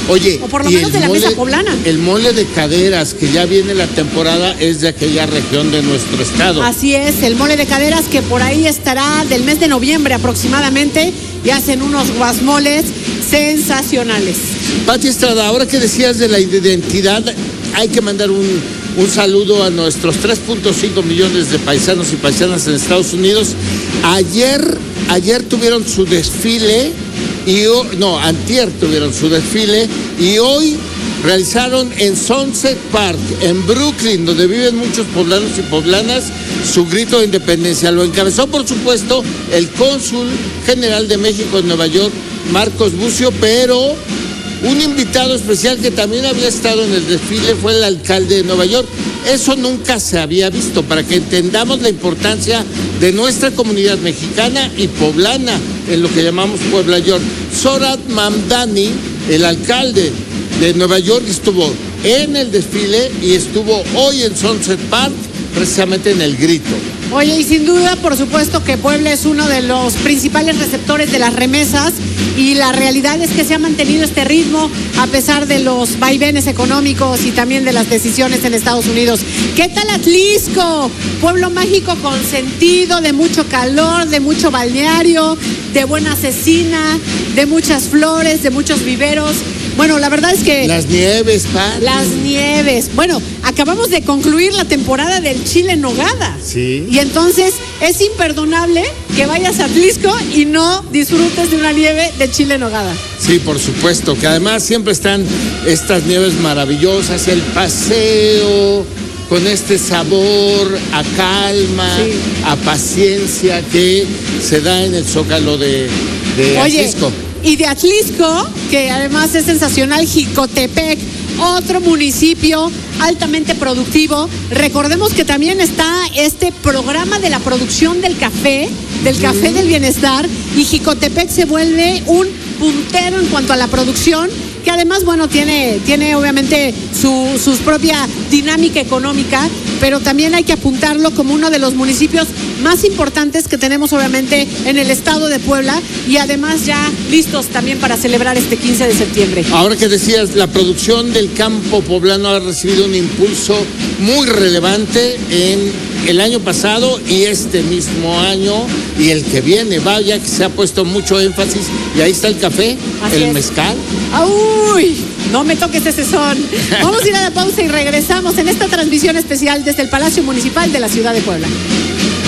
Oye, o por lo menos de la mesa poblana. El mole de caderas, que ya viene la temporada, es de aquella región de nuestro estado. Así es, el mole de caderas que por ahí estará del mes de noviembre aproximadamente, y hacen unos guasmoles sensacionales. Pati Estrada, ahora que decías de la identidad, hay que mandar un saludo a nuestros 3.5 millones de paisanos y paisanas en Estados Unidos. Ayer tuvieron su desfile, antier tuvieron su desfile, y hoy realizaron en Sunset Park, en Brooklyn, donde viven muchos poblanos y poblanas, su grito de independencia. Lo encabezó, por supuesto, el cónsul general de México en Nueva York, Marcos Bucio, pero un invitado especial que también había estado en el desfile fue el alcalde de Nueva York. Eso nunca se había visto, para que entendamos la importancia de nuestra comunidad mexicana y poblana en lo que llamamos Puebla York. Zohran Mamdani, el alcalde de Nueva York, estuvo en el desfile y estuvo hoy en Sunset Park, precisamente en el grito. Oye, y sin duda, por supuesto que Puebla es uno de los principales receptores de las remesas, y la realidad es que se ha mantenido este ritmo a pesar de los vaivenes económicos y también de las decisiones en Estados Unidos. ¿Qué tal Atlixco? Pueblo mágico consentido, de mucho calor, de mucho balneario, de buena cecina, de muchas flores, de muchos viveros. Bueno, la verdad es que... Las nieves, Pati. Las nieves. Bueno, acabamos de concluir la temporada del chile en nogada. Sí. Y entonces es imperdonable que vayas a Atlixco y no disfrutes de una nieve de chile en nogada. Sí, por supuesto, que además siempre están estas nieves maravillosas, el paseo con este sabor a calma, sí, a paciencia que se da en el Zócalo de Atlixco. Y de Atlixco, que además es sensacional, Jicotepec, otro municipio altamente productivo. Recordemos que también está este programa de la producción del café del bienestar, y Jicotepec se vuelve un puntero en cuanto a la producción, que además, bueno, tiene obviamente su propia dinámica económica, pero también hay que apuntarlo como uno de los municipios más importantes que tenemos obviamente en el estado de Puebla, y además ya listos también para celebrar este 15 de septiembre. Ahora que decías, la producción del campo poblano ha recibido un impulso muy relevante en el año pasado y este mismo año y el que viene. Vaya que se ha puesto mucho énfasis, y ahí está el café, así es. Mezcal. ¡Uy! No me toques ese son. Vamos a ir a la pausa y regresamos en esta transmisión especial desde el Palacio Municipal de la ciudad de Puebla.